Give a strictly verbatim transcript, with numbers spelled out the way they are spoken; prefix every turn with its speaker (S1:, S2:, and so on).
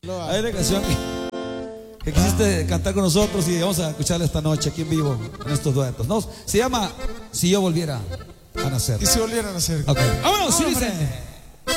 S1: Hay una canción que, que quisiste cantar con nosotros y vamos a escucharla esta noche aquí en vivo en estos duetos, ¿no? Se llama Si yo volviera a nacer.
S2: Y si volviera a nacer.
S1: Ok, vámonos, sí dice.